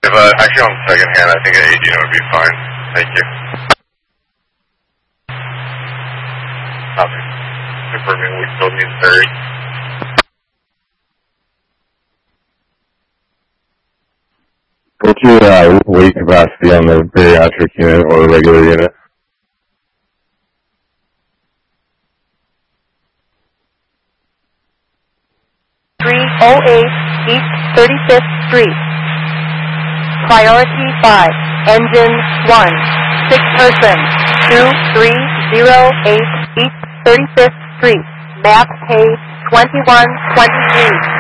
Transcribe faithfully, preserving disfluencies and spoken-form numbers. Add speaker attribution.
Speaker 1: If, uh, actually on second hand, I think an eighteen would be fine. Thank you. Copy. Confirming we still need thirty.
Speaker 2: What's your uh, weight capacity on the bariatric unit or the regular unit?
Speaker 3: three oh eight East thirty-fifth Street. Priority five, Engine one, six person, two three zero eight East thirty-fifth Street. Map page twenty-one twenty-three.